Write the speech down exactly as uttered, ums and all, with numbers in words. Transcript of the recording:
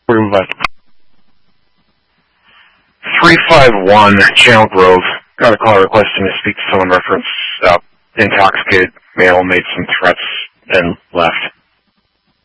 We move on. three five one, Channel Grove. Got a call requesting to speak to someone reference uh, intoxicated male, made some threats, and left.